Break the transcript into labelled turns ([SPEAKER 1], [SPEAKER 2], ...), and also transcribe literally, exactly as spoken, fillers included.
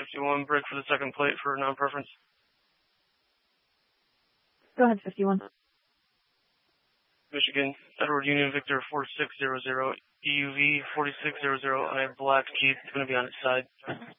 [SPEAKER 1] fifty-one, break for the second plate for non-preference.
[SPEAKER 2] Go ahead, fifty-one.
[SPEAKER 1] Michigan, Edward Union Victor four six zero zero, E U V four six zero zero. I have black Keith. It's going to be on its side.